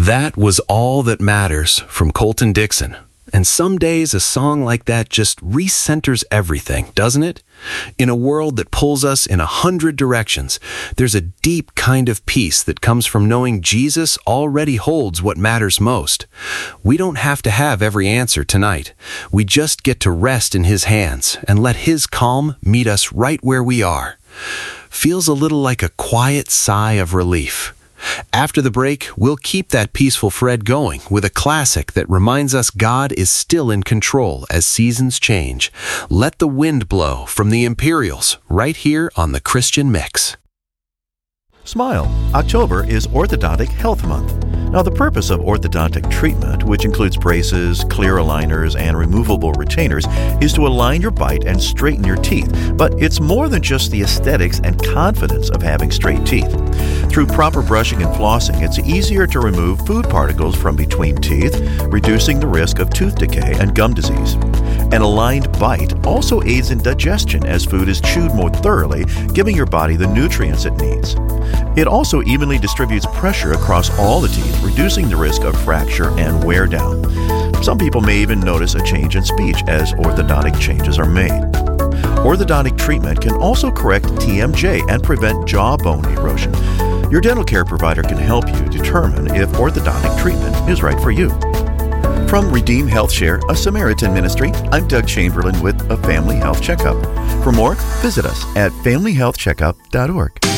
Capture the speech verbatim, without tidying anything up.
That Was All That Matters from Colton Dixon. And some days a song like that just recenters everything, doesn't it? In a world that pulls us in a hundred directions, there's a deep kind of peace that comes from knowing Jesus already holds what matters most. We don't have to have every answer tonight. We just get to rest in His hands and let His calm meet us right where we are. Feels a little like a quiet sigh of relief. After the break, we'll keep that peaceful thread going with a classic that reminds us God is still in control as seasons change. Let the Wind Blow from the Imperials, right here on the Christian Mix. Smile. October is Orthodontic Health Month. Now, the purpose of orthodontic treatment, which includes braces, clear aligners, and removable retainers, is to align your bite and straighten your teeth. But it's more than just the aesthetics and confidence of having straight teeth. Through proper brushing and flossing, it's easier to remove food particles from between teeth, reducing the risk of tooth decay and gum disease. An aligned bite also aids in digestion as food is chewed more thoroughly, giving your body the nutrients it needs. It also evenly distributes pressure across all the teeth, reducing the risk of fracture and wear down. Some people may even notice a change in speech as orthodontic changes are made. Orthodontic treatment can also correct T M J and prevent jawbone erosion. Your dental care provider can help you determine if orthodontic treatment is right for you. From Redeem Health Share, a Samaritan ministry, I'm Doug Chamberlain with a Family Health Checkup. For more, visit us at family health checkup dot org.